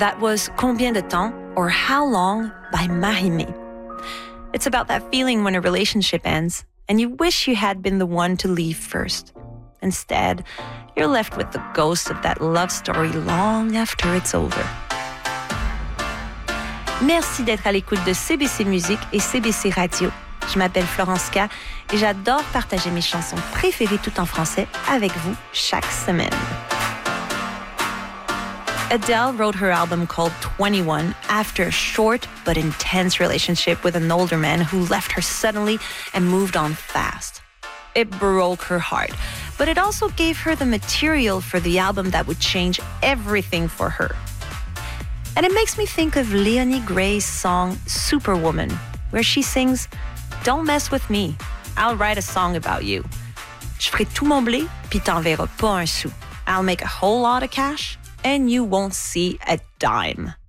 That was Combien de temps, or How Long, by Marie-Mé. It's about that feeling when a relationship ends and you wish you had been the one to leave first. Instead, you're left with the ghost of that love story long after it's over. Merci d'être à l'écoute de CBC Musique et CBC Radio. Je m'appelle Florence K et j'adore partager mes chansons préférées tout en français avec vous chaque semaine. Adele wrote her album called 21 after a short but intense relationship with an older man who left her suddenly and moved on fast. It broke her heart, but it also gave her the material for the album that would change everything for her. And it makes me think of Leonie Gray's song Superwoman, where she sings, "Don't mess with me, I'll write a song about you. Je ferai tout mon blé, puis t'enverras pas un sou. I'll make a whole lot of cash, and you won't see a dime."